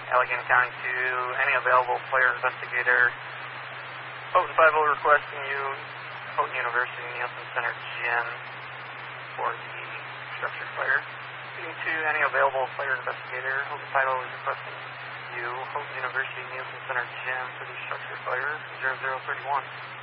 Allegheny County 2, any available player investigator. Houghton 5-0 requesting you, Houghton University Nielsen Center Gym for the structure fire. Speaking to any available player investigator, Houghton 5-0 is requesting you, Houghton University Nielsen Center Gym for the structure fire, 0031.